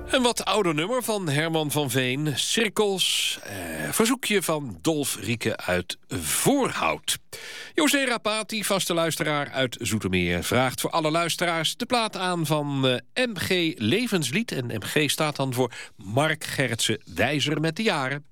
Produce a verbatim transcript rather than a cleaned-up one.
Een wat ouder nummer van Herman van Veen, Cirkels. Eh, verzoekje van Dolf Rieke uit Voorhout. José Rapati, vaste luisteraar uit Zoetermeer, vraagt voor alle luisteraars de plaat aan van eh, M G Levenslied. En M G staat dan voor Mark Gerritsen Wijzer met de jaren.